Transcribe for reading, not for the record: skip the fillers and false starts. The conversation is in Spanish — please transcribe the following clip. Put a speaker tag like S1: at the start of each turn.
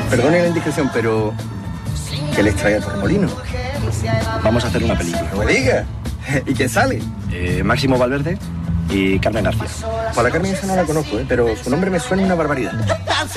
S1: Perdone la indiscreción, pero ¿qué les trae a Torremolinos?
S2: Vamos a hacer una película.
S1: No me diga. ¿Y quién sale?
S2: Máximo Valverde y Carmen García.
S1: Pues a la Carmen esa no la conozco, pero su nombre me suena una barbaridad.